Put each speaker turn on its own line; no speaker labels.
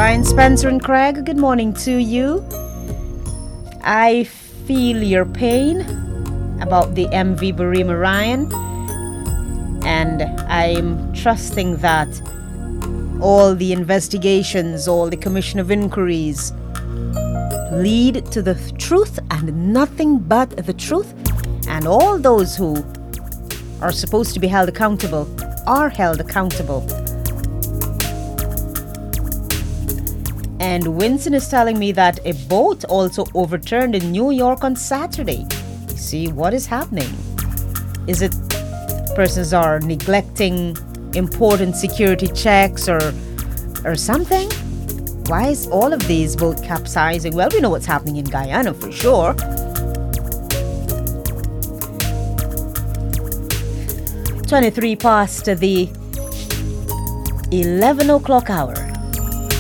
Ryan, Spencer, and Craig, good morning to you. I feel your pain about the MV Barima Ryan, and I'm trusting that all the investigations, all the commission of inquiries lead to the truth and nothing but the truth, and all those who are supposed to be held accountable are held accountable. And Winston is telling me that a boat also overturned in New York on Saturday. You see, what is happening? Is it persons are neglecting important security checks or something? Why is all of these boat capsizing? Well, we know what's happening in Guyana for sure. 23 past the 11 o'clock hour.